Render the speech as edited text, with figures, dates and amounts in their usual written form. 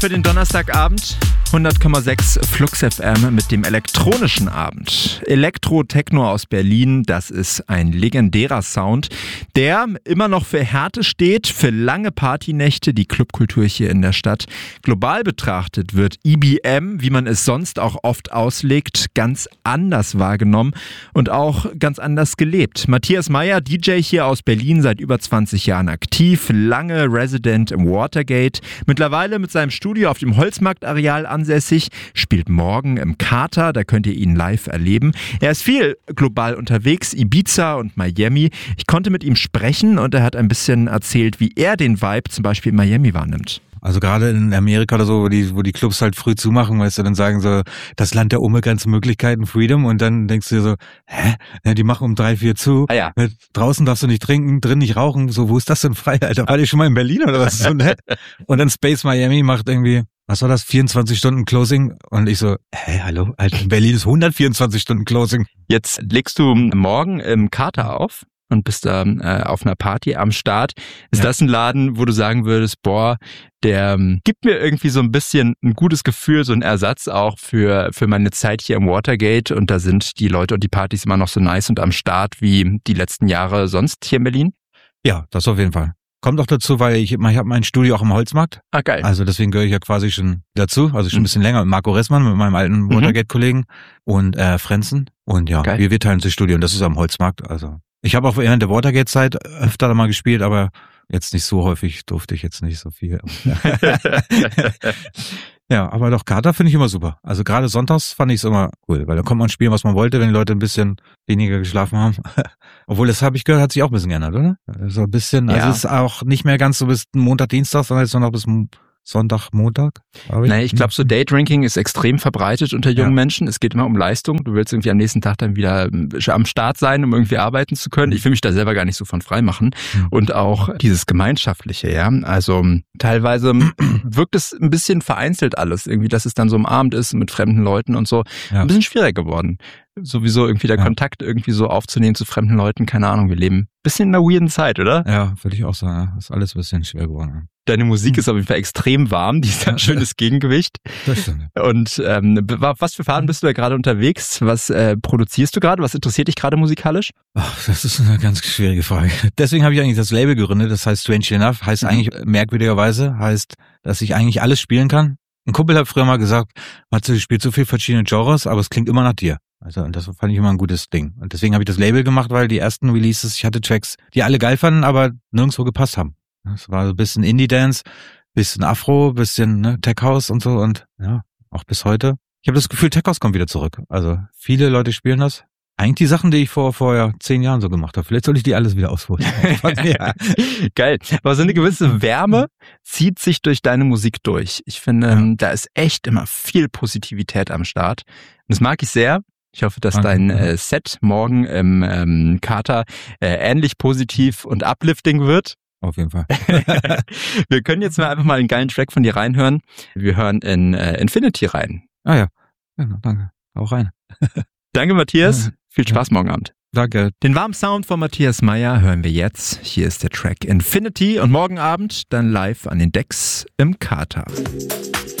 für den Donnerstagabend. 100,6 Flux FM mit dem elektronischen Abend. Elektro-Techno aus Berlin, das ist ein legendärer Sound, der immer noch für Härte steht, für lange Partynächte, die Clubkultur hier in der Stadt. Global betrachtet wird EBM, wie man es sonst auch oft auslegt, ganz anders wahrgenommen und auch ganz anders gelebt. Matthias Meyer, DJ hier aus Berlin, seit über 20 Jahren aktiv, lange Resident im Watergate, mittlerweile mit seinem Studio auf dem Holzmarktareal ansässig, spielt morgen im Kater, da könnt ihr ihn live erleben. Er ist viel global unterwegs, Ibiza und Miami. Ich konnte mit ihm sprechen und er hat ein bisschen erzählt, wie er den Vibe zum Beispiel in Miami wahrnimmt. Also gerade in Amerika oder so, wo die Clubs halt früh zumachen, weißt du, dann sagen so, das Land der unbegrenzten Möglichkeiten, Freedom, und dann denkst du dir so, Ja, die machen um 3, 4 zu, ja. Draußen darfst du nicht trinken, drin nicht rauchen, so, wo ist das denn frei, Alter? War ich schon mal in Berlin oder was? So nett. Und dann Space Miami macht irgendwie, was war das, 24 Stunden Closing? Und ich so, hallo, Alter, in Berlin ist 124 Stunden Closing. Jetzt legst du morgen im Kater auf und bist da auf einer Party am Start. Ist das ein Laden, wo du sagen würdest, boah, der gibt mir irgendwie so ein bisschen ein gutes Gefühl, so ein Ersatz auch für meine Zeit hier im Watergate, und da sind die Leute und die Partys immer noch so nice und am Start wie die letzten Jahre sonst hier in Berlin? Ja, das auf jeden Fall. Kommt auch dazu, weil ich habe mein Studio auch am Holzmarkt. Ah, geil. Also deswegen gehöre ich ja quasi schon dazu, also schon ein bisschen länger mit Marco Ressmann, mit meinem alten Watergate-Kollegen und Frenzen. Und ja, wir teilen uns das Studio und das ist am Holzmarkt. Also ich habe auch während der Watergate-Zeit öfter mal gespielt, aber jetzt nicht so häufig, durfte ich jetzt nicht so viel. Ja, aber doch, Kater finde ich immer super. Also gerade sonntags fand ich es immer cool, weil da konnte man spielen, was man wollte, wenn die Leute ein bisschen weniger geschlafen haben. Obwohl, das habe ich gehört, hat sich auch ein bisschen geändert, oder? So ein bisschen, also es ist auch nicht mehr ganz so bis Montag, Dienstag, sondern jetzt nur noch bis Sonntag, Montag? Naja, ich glaube, so Daydrinking ist extrem verbreitet unter jungen Menschen. Es geht immer um Leistung. Du willst irgendwie am nächsten Tag dann wieder am Start sein, um irgendwie arbeiten zu können. Ich will mich da selber gar nicht so von frei machen. Und auch dieses Gemeinschaftliche, ja. Also teilweise wirkt es ein bisschen vereinzelt alles. Irgendwie, dass es dann so am Abend ist mit fremden Leuten und so. Ein bisschen schwieriger geworden. Sowieso irgendwie der Kontakt irgendwie so aufzunehmen zu fremden Leuten. Keine Ahnung, wir leben ein bisschen in einer weirden Zeit, oder? Ja, würde ich auch sagen. Ist alles ein bisschen schwer geworden. Deine Musik ist auf jeden Fall extrem warm, die ist ein schönes Gegengewicht. Das stimmt. Und was für Faden bist du da gerade unterwegs? Was produzierst du gerade? Was interessiert dich gerade musikalisch? Ach, das ist eine ganz schwierige Frage. Deswegen habe ich eigentlich das Label gegründet, das heißt Strange Enough, heißt eigentlich merkwürdigerweise, dass ich eigentlich alles spielen kann. Ein Kumpel hat früher mal gesagt, Matze, du spielst so viel verschiedene Genres, aber es klingt immer nach dir. Also, und das fand ich immer ein gutes Ding. Und deswegen habe ich das Label gemacht, weil die ersten Releases, ich hatte Tracks, die alle geil fanden, aber nirgendwo gepasst haben. Es war so ein bisschen Indie-Dance, bisschen Afro, bisschen Tech House und so, und ja, auch bis heute. Ich habe das Gefühl, Tech House kommt wieder zurück. Also viele Leute spielen das. Eigentlich die Sachen, die ich vor 10 Jahren so gemacht habe. Vielleicht soll ich die alles wieder ausholen. Ja. Geil. Aber so eine gewisse Wärme zieht sich durch deine Musik durch. Ich finde, da ist echt immer viel Positivität am Start. Und das mag ich sehr. Ich hoffe, dass dein Set morgen im Kater ähnlich positiv und uplifting wird. Auf jeden Fall. Wir können jetzt einfach mal einen geilen Track von dir reinhören. Wir hören in Infinity rein. Ah ja, danke. Auch rein. Danke, Matthias. Viel Spaß morgen Abend. Danke. Den warmen Sound von Matthias Meyer hören wir jetzt. Hier ist der Track Infinity und morgen Abend dann live an den Decks im Kater.